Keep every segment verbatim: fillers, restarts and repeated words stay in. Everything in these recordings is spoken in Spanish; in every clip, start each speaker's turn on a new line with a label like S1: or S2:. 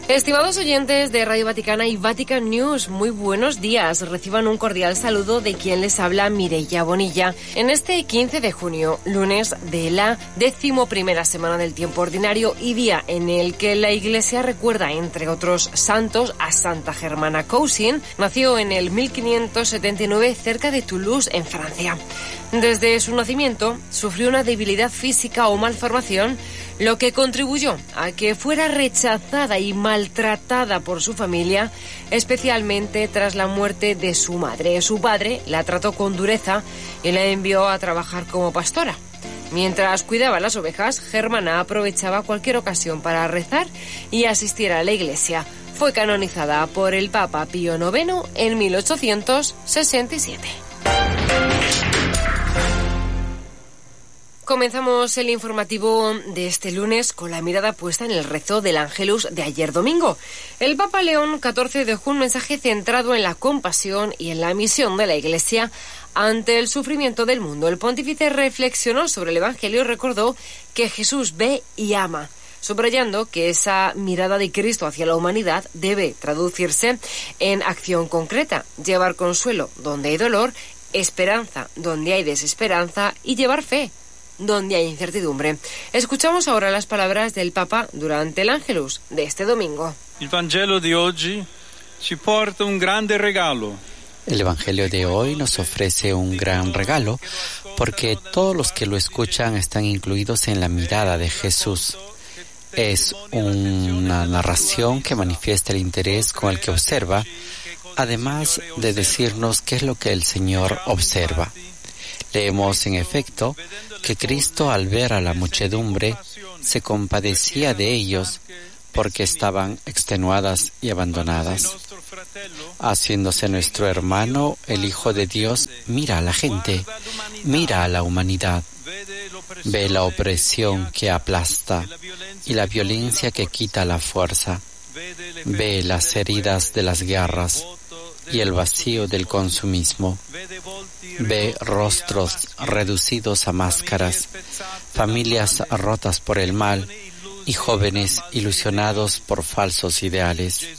S1: Estimados oyentes de Radio Vaticana y Vatican News, muy buenos días. Reciban un cordial saludo de quien les habla, Mireia Bonilla, en este quince de junio, lunes de la decimoprimera semana del tiempo ordinario y día en el que la Iglesia recuerda, entre otros santos, a Santa Germana Cousin. Nació en el mil quinientos setenta y nueve cerca de Toulouse, en Francia. Desde su nacimiento, sufrió una debilidad física o malformación, lo que contribuyó a que fuera rechazada y maltratada por su familia, especialmente tras la muerte de su madre. Su padre la trató con dureza y la envió a trabajar como pastora. Mientras cuidaba las ovejas, Germana aprovechaba cualquier ocasión para rezar y asistir a la iglesia. Fue canonizada por el Papa Pío noveno en mil ochocientos sesenta y siete. Comenzamos el informativo de este lunes con la mirada puesta en el rezo del Ángelus de ayer domingo. El Papa León catorce dejó un mensaje centrado en la compasión y en la misión de la Iglesia ante el sufrimiento del mundo. El pontífice reflexionó sobre el Evangelio y recordó que Jesús ve y ama, subrayando que esa mirada de Cristo hacia la humanidad debe traducirse en acción concreta, llevar consuelo donde hay dolor, esperanza donde hay desesperanza y llevar fe donde hay incertidumbre. Escuchamos ahora las palabras del Papa durante el Ángelus de este domingo.
S2: El Evangelio de hoy ci porta un grande regalo.
S3: El Evangelio de hoy nos ofrece un gran regalo porque todos los que lo escuchan están incluidos en la mirada de Jesús. Es una narración que manifiesta el interés con el que observa, además de decirnos qué es lo que el Señor observa. Leemos, en efecto, que Cristo, al ver a la muchedumbre, se compadecía de ellos porque estaban extenuadas y abandonadas. Haciéndose nuestro hermano, el Hijo de Dios mira a la gente, mira a la humanidad, ve la opresión que aplasta y la violencia que quita la fuerza, ve las heridas de las guerras y el vacío del consumismo. Ve rostros reducidos a máscaras, familias rotas por el mal y jóvenes ilusionados por falsos ideales.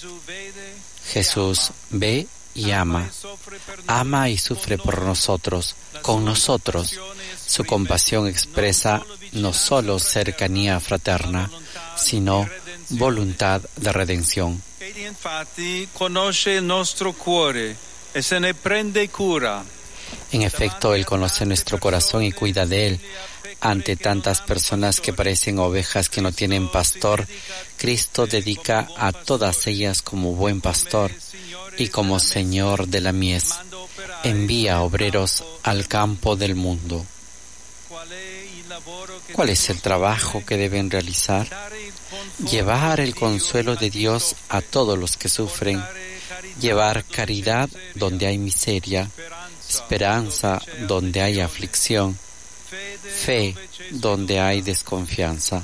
S3: Jesús ve y ama, ama y sufre por nosotros, con nosotros. Su compasión expresa no solo cercanía fraterna, sino voluntad de redención.
S2: Egli infatti conosce il nostro cuore e se ne prende cura.
S3: En efecto, Él conoce nuestro corazón y cuida de él. Ante tantas personas que parecen ovejas que no tienen pastor, Cristo dedica a todas ellas como buen pastor y como Señor de la mies. Envía obreros al campo del mundo. ¿Cuál es el trabajo que deben realizar? Llevar el consuelo de Dios a todos los que sufren, llevar caridad donde hay miseria, esperanza donde hay aflicción, fe donde hay desconfianza.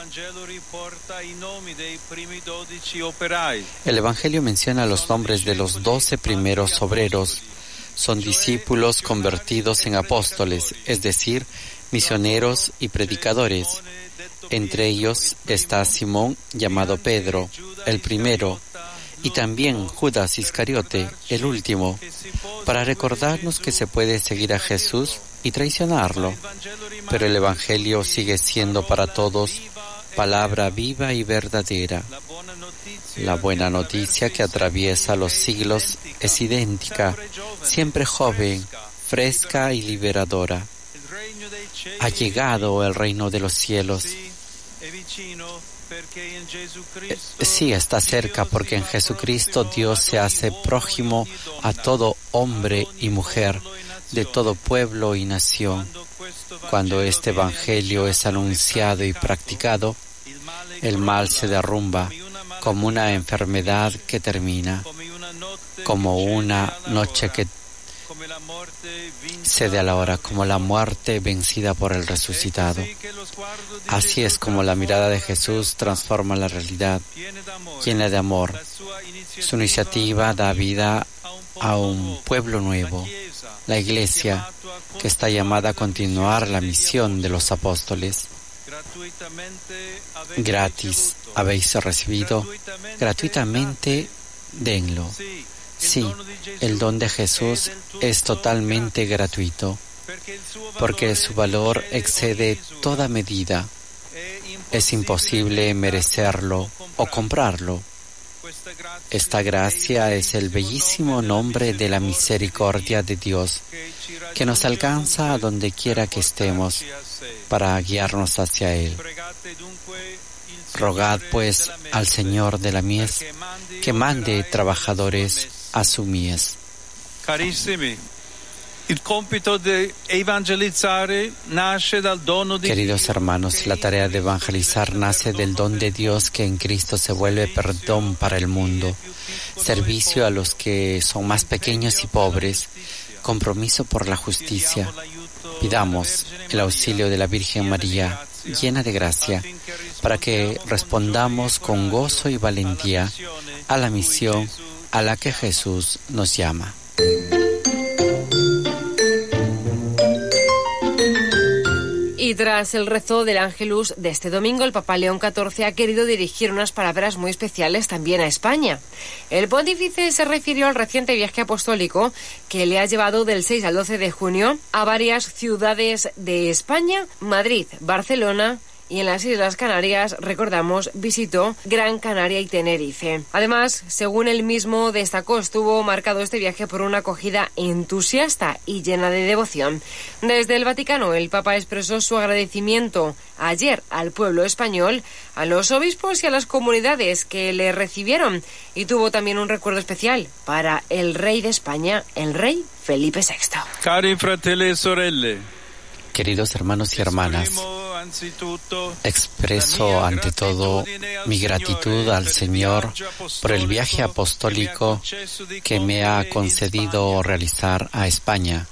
S3: El Evangelio menciona los nombres de los doce primeros obreros. Son discípulos convertidos en apóstoles, es decir, misioneros y predicadores. Entre ellos está Simón, llamado Pedro, el primero, y también Judas Iscariote, el último, para recordarnos que se puede seguir a Jesús y traicionarlo. Pero el Evangelio sigue siendo para todos palabra viva y verdadera. La buena noticia que atraviesa los siglos es idéntica, siempre joven, fresca y liberadora. Ha llegado el reino de los cielos. Sí, está cerca porque en Jesucristo Dios se hace prójimo a todo hombre y mujer, de todo pueblo y nación. Cuando este Evangelio es anunciado y practicado, el mal se derrumba como una enfermedad que termina, como una noche que cede a la hora, como la muerte vencida por el resucitado. Así es como la mirada de Jesús transforma la realidad, llena de amor. Su iniciativa da vida a un pueblo nuevo, la Iglesia, que está llamada a continuar la misión de los apóstoles. Gratis habéis recibido, gratuitamente, denlo. Sí, el don de Jesús es totalmente gratuito, porque su valor excede toda medida. Es imposible merecerlo o comprarlo. Esta gracia es el bellísimo nombre de la misericordia de Dios, que nos alcanza a donde quiera que estemos, para guiarnos hacia Él. Rogad, pues, al Señor de la mies, que mande trabajadores a su mies.
S2: Carissimi, il compito di evangelizzare nasce dal dono di
S3: Queridos hermanos, la tarea de evangelizar nace del don de Dios que en Cristo se vuelve perdón para el mundo, servicio a los que son más pequeños y pobres, compromiso por la justicia. Pidamos el auxilio de la Virgen María, llena de gracia, para que respondamos con gozo y valentía a la misión a la que Jesús nos llama.
S1: Y tras el rezo del Ángelus de este domingo, el Papa León catorce ha querido dirigir unas palabras muy especiales también a España. El pontífice se refirió al reciente viaje apostólico que le ha llevado del seis al doce de junio a varias ciudades de España, Madrid, Barcelona, y en las Islas Canarias, recordamos, visitó Gran Canaria y Tenerife. Además, según él mismo destacó, estuvo marcado este viaje por una acogida entusiasta y llena de devoción. Desde el Vaticano, el Papa expresó su agradecimiento ayer al pueblo español, a los obispos y a las comunidades que le recibieron, y tuvo también un recuerdo especial para el rey de España, el rey Felipe sexto.
S2: Cari fratelli e sorelle,
S3: queridos hermanos y hermanas, expreso ante todo mi gratitud al Señor por el viaje apostólico que me ha concedido realizar a España.